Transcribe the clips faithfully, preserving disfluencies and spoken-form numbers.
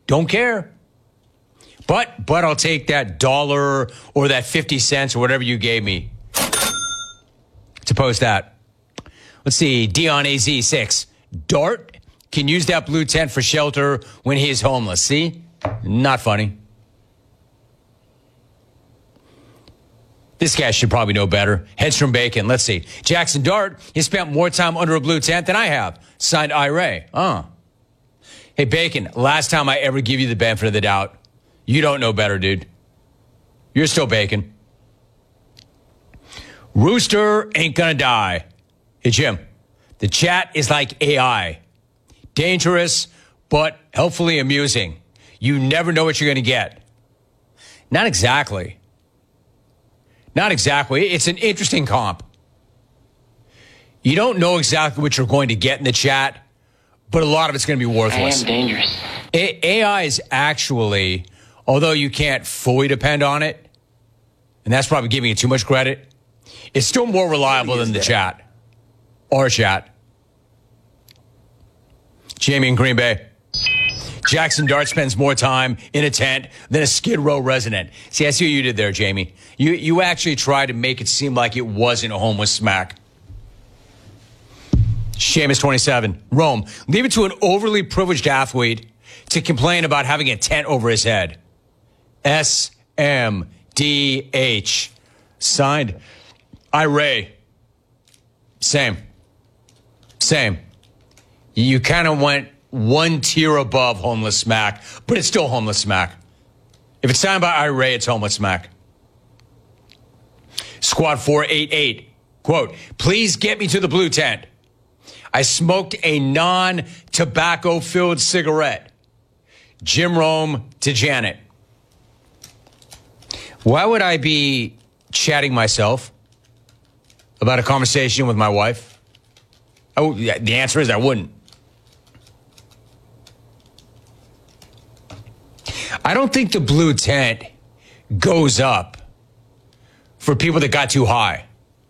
Don't care. But but I'll take that dollar or that fifty cents or whatever you gave me to post that. Let's see. Dion A Z six. Dart can use that blue tent for shelter when he is homeless. See? Not funny. This guy should probably know better. Headstrom Bacon. Let's see. Jackson Dart has spent more time under a blue tent than I have. Signed Ira. Oh. Hey, Bacon, last time I ever give you the benefit of the doubt, you don't know better, dude. You're still Bacon. Rooster ain't gonna die. Hey, Jim, the chat is like A I. Dangerous, but helpfully amusing. You never know what you're gonna get. Not exactly. Not exactly. It's an interesting comp. You don't know exactly what you're going to get in the chat, but a lot of it's going to be worthless. I am dangerous. A- AI is actually, although you can't fully depend on it, and that's probably giving it too much credit, it's still more reliable than the chat. Our chat. Jamie in Green Bay. Jackson Dart spends more time in a tent than a Skid Row resident. See, I see what you did there, Jamie. You you actually tried to make it seem like it wasn't a homeless smack. Seamus twenty-seven. Rome. Leave it to an overly privileged athlete to complain about having a tent over his head. S M D H. Signed. Ira. Same. Same. You kind of went one tier above homeless smack, but it's still homeless smack. If it's signed by Ira, it's homeless smack. Squad four eighty-eight. Quote, please get me to the blue tent. I smoked a non-tobacco filled cigarette. Jim Rome to Janet. Why would I be chatting myself about a conversation with my wife? Oh, the answer is I wouldn't. I don't think the blue tent goes up for people that got too high.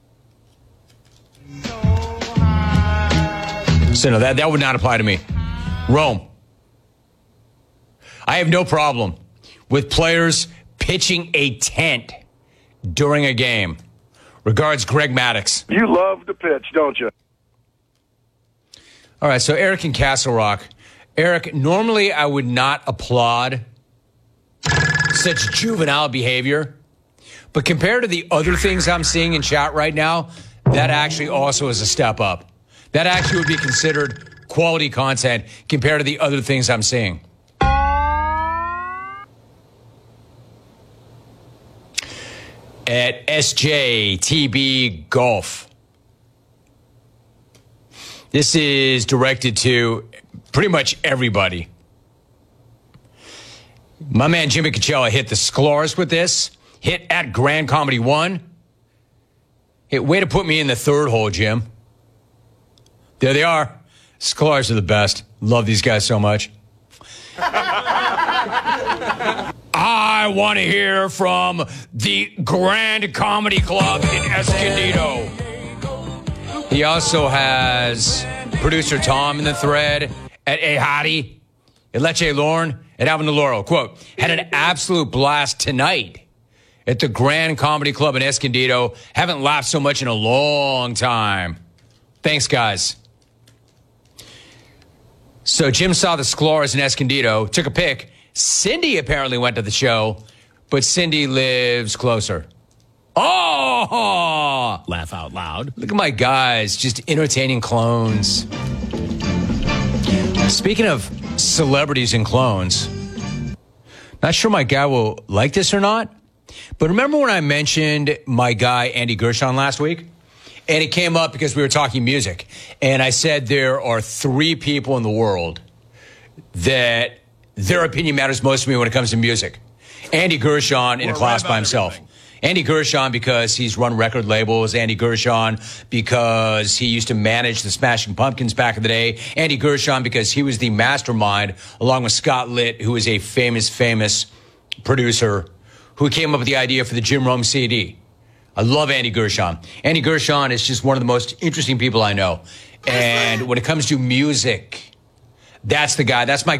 So no, that, that would not apply to me. Rome. I have no problem with players pitching a tent during a game. Regards, Greg Maddox. You love to pitch, don't you? All right, so Eric in Castle Rock. Eric, normally I would not applaud such juvenile behavior, but compared to the other things I'm seeing in chat right now, that actually also is a step up. That actually would be considered quality content compared to the other things I'm seeing. At S J T B Golf. This is directed to pretty much everybody. My man Jimmy Coachella hit the Sklar's with this. Hit at Grand Comedy One. Hit, way to put me in the third hole, Jim. There they are. Sklar's are the best. Love these guys so much. I want to hear from the Grand Comedy Club in Escondido. He also has producer Tom in the thread at A Hottie, at Leche Lorne, at Alvin DeLauro. Quote, had an absolute blast tonight at the Grand Comedy Club in Escondido. Haven't laughed so much in a long time. Thanks, guys. So Jim saw the Sklar's in Escondido, took a pic. Cindy apparently went to the show, but Cindy lives closer. Oh! Laugh out loud. Look at my guys, just entertaining clones. Speaking of celebrities and clones, not sure my guy will like this or not, but remember when I mentioned my guy Andy Gershon last week? And it came up because we were talking music. And I said there are three people in the world that their opinion matters most to me when it comes to music. Andy Gershon in a class by himself. Everything. Andy Gershon because he's run record labels. Andy Gershon because he used to manage the Smashing Pumpkins back in the day. Andy Gershon because he was the mastermind, along with Scott Litt, who is a famous, famous producer who came up with the idea for the Jim Rome C D. I love Andy Gershon. Andy Gershon is just one of the most interesting people I know. And when it comes to music, that's the guy. That's my